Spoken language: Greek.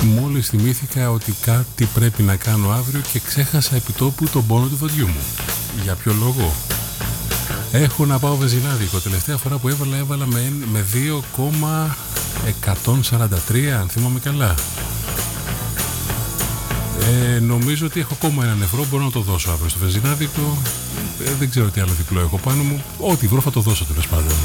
Μόλις θυμήθηκα ότι κάτι πρέπει να κάνω αύριο και ξέχασα επιτόπου τον πόνο του δοντιού μου. Για ποιο λόγο? Έχω να πάω βενζινάδικο. Τελευταία φορά που έβαλα με 2,143, αν θυμάμαι καλά. Νομίζω ότι έχω ακόμα έναν ευρώ, μπορώ να το δώσω αύριο στο βενζινάδικο. Δεν ξέρω τι άλλο διπλό έχω πάνω μου. Ό,τι βρω θα το δώσω τέλος πάντων.